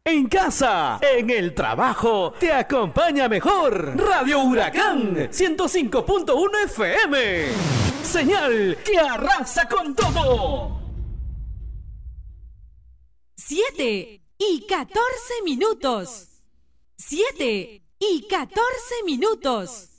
En casa, en el trabajo, te acompaña mejor. Radio Huracán 105.1 FM. Señal que arrasa con todo. 7:14. 7:14.